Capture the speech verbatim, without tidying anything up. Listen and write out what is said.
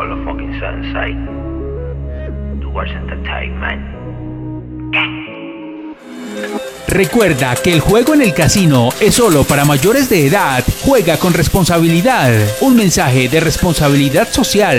motherfucking sensei. Towards entertainment. Recuerda que el juego en el casino es solo para mayores de edad. Juega con responsabilidad. Un mensaje de responsabilidad social